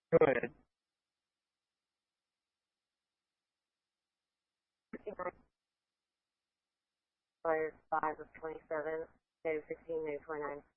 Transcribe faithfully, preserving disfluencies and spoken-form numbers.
Go ahead. five of twenty-seven, negative sixteen, negative twenty-nine.